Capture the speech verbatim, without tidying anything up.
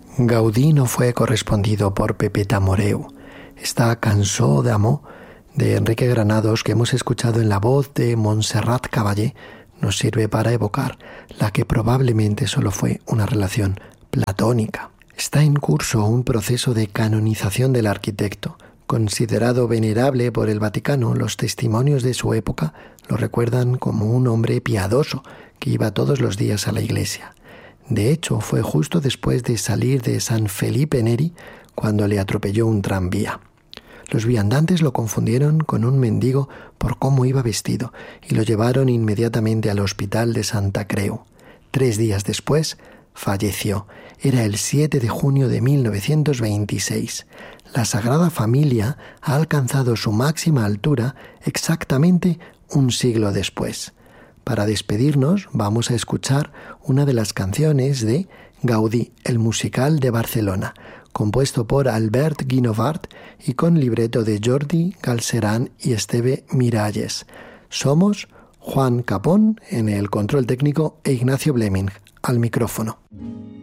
Gaudí no fue correspondido por Pepeta Moreu. Esta Cançó d'amor de Enrique Granados, que hemos escuchado en la voz de Montserrat Caballé, nos sirve para evocar la que probablemente solo fue una relación platónica. Está en curso un proceso de canonización del arquitecto. Considerado venerable por el Vaticano, los testimonios de su época lo recuerdan como un hombre piadoso que iba todos los días a la iglesia. De hecho, fue justo después de salir de San Felipe Neri cuando le atropelló un tranvía. Los viandantes lo confundieron con un mendigo por cómo iba vestido y lo llevaron inmediatamente al hospital de Santa Creu. Tres días después, falleció. Era el siete de junio de mil novecientos veintiséis. La Sagrada Familia ha alcanzado su máxima altura exactamente un siglo después. Para despedirnos, vamos a escuchar una de las canciones de Gaudí, el musical de Barcelona, compuesto por Albert Guinovart y con libreto de Jordi Galceran y Esteve Miralles. Somos Juan Capón en el control técnico e Ignacio Bleming al micrófono.